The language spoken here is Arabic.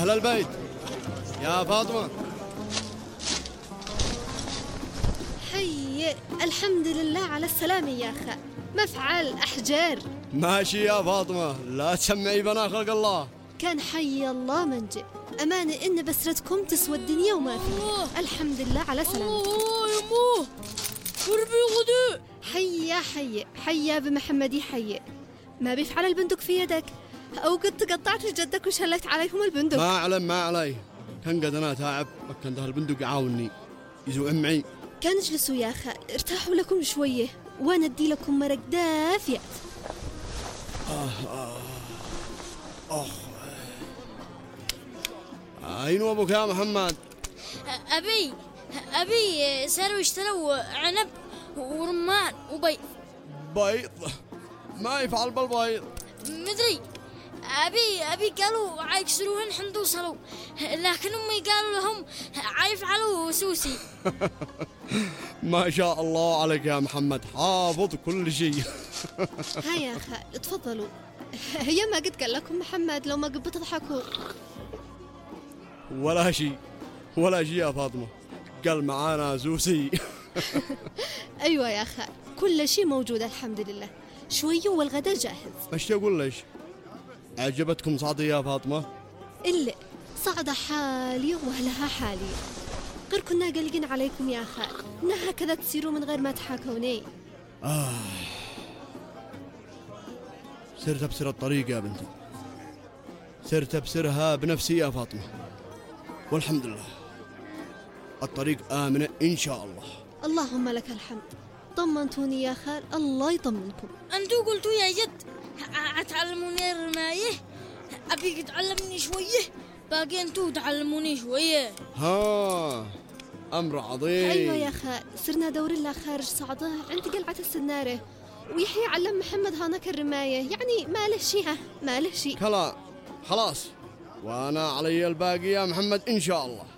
على البيت يا فاطمة. حي الحمد لله على السلامة يا أخا. مفعل أحجار. ماشي يا فاطمة، لا تسمعي بنا خلق الله. كان حي الله من جاء. أمانة إن بسرتكم تسوى الدنيا وما فيها. الحمد لله على سلامتكم. يا مو قربي غدو. حي يا حي، حي يا بمحمدي حي. ما بيفعل البندق في يدك، أو قد قطعت جدك وشلت عليهم البندق. ما علي، كان قد أنا تعب، كان ده البندق يعاوني يزوع معي. كان اجلسوا يا أخا، ارتاحوا لكم شوية وانا ادي لكم مرق دافية. أين أبوك يا محمد؟ أبي صاروا يشتروا عنب ورمان وبيض. بيض؟ ما يفعل بالبيض. مدري. أبي قالوا عايكسروهن حند وصلوا، لكن أمي قالوا لهم عايفعلوا سوسي. ما شاء الله عليك يا محمد، حافظ كل شيء. ها يا أخا تفضلوا. هي ما قد قال لكم محمد لو ما قد بتضحكوا؟ ولا شيء يا فاطمة، قال معانا زوسي. أيوة يا أخا، كل شيء موجود الحمد لله. شوي والغدا جاهز. ايش تقول ليش؟ عجبتكم صعدي يا فاطمة؟ إلا صعدة حالي وأهلها حالي، غير كنا قلقين عليكم يا أخا، إن هكذا تصيروا من غير ما تحاكوني. سرت أبصر الطريق يا بنتي، سرت أبصرها بنفسي يا فاطمة، والحمد لله الطريق آمنة إن شاء الله. اللهم لك الحمد. طمنتوني يا خال، الله يطمنكم. أنتوا قلتوا يا جد تعلموني الرماية، أبيك تعلمني شوية، باقي أنتوا تعلموني شوية. ها أمر عظيم. أيوة يا خال، صرنا دور الله خارج صعدة عند قلعة السنارة، ويحيى علم محمد هانك الرماية، يعني ما له شيء. خلاص، وأنا علي الباقي يا محمد إن شاء الله.